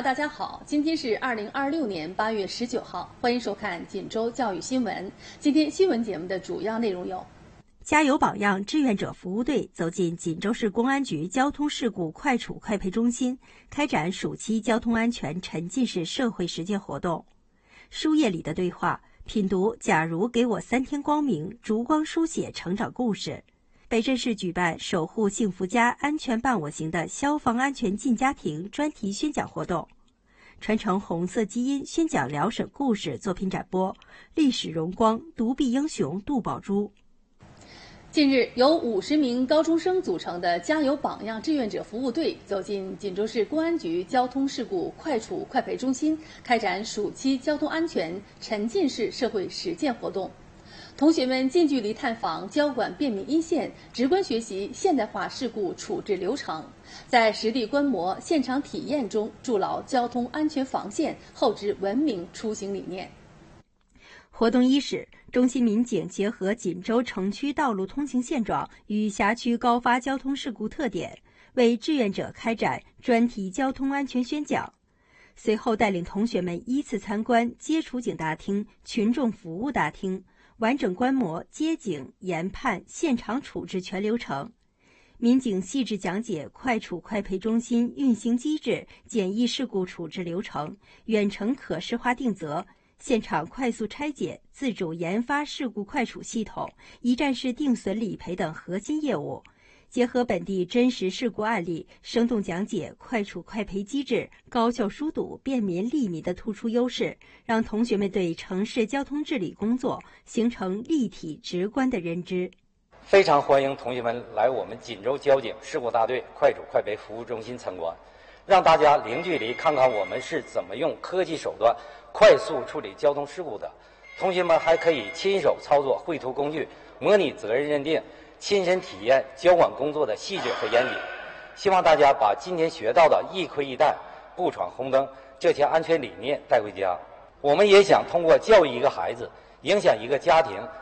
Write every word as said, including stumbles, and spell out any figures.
大家好，今天是二零二六年八月十九号，欢迎收看锦州教育新闻。今天新闻节目的主要内容有： 加油榜样志愿者服务队走进锦州市公安局交通事故快处快赔中心，开展暑期交通安全沉浸式社会实践活动；书页里的对话，品读假如给我三天光明，烛光书写成长故事。北镇市举办守护幸福家安全伴我行的消防安全进家庭专题宣讲活动，传承红色基因宣讲辽沈故事作品展播，历史荣光独臂英雄杜宝珠。 近日，由五十名高中生组成的加油榜样志愿者服务队走进锦州市公安局交通事故快处快赔中心，开展暑期交通安全沉浸式社会实践活动。同学们近距离探访交管便民一线，直观学习现代化事故处置流程，在实地观摩、现场体验中筑牢交通安全防线，厚植文明出行理念。 活动伊始，中心民警结合锦州城区道路通行现状与辖区高发交通事故特点，为志愿者开展专题交通安全宣讲。随后带领同学们依次参观接触警大厅、群众服务大厅，完整观摩接警、研判、现场处置全流程。民警细致讲解快处快赔中心运行机制、简易事故处置流程、远程可视化定责、现场快速拆解、自主研发事故快处系统、一站式定损理赔等核心业务，结合本地真实事故案例，生动讲解快处快赔机制，高效疏堵便民利民的突出优势，让同学们对城市交通治理工作形成立体直观的认知。 非常欢迎同学们来我们锦州交警事故大队快处快赔服务中心参观，让大家零距离看看我们是怎么用科技手段快速处理交通事故的。同学们还可以亲手操作绘图工具，模拟责任认定，亲身体验交管工作的细致和严谨。希望大家把今天学到的一盔一弹、不闯红灯这些安全理念带回家。我们也想通过教育一个孩子，影响一个家庭，